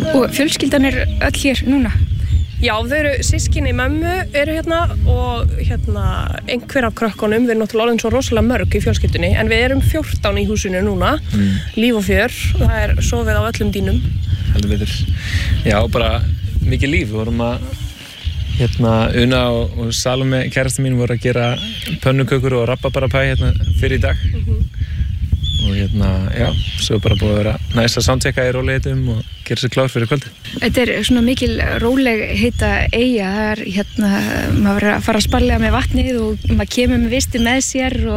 Og fjölskyldan öll hér núna? Já, þau eru systkini mömmu eru hérna og einhver af krökkunum, við erum náttúrulega orðin svo rosalega mörg í fjölskyldunni, en við erum 14 í húsinu núna, líf og fjör, það sofið á öllum dýnum. Heldur betur. Já, bara mikið líf, við vorum að Una og Salome, kærasta mín, voru að gera pönnukökur og rabarbarapæ fyrir í dag. Og já, svo bara búið að vera næst að soundchecka í rólegheitum og gera sér klár fyrir kvöldi. Þetta svona mikil róleg heita eyja, það maður verður að fara að spalla með vatnið og maður kemur með visti með sér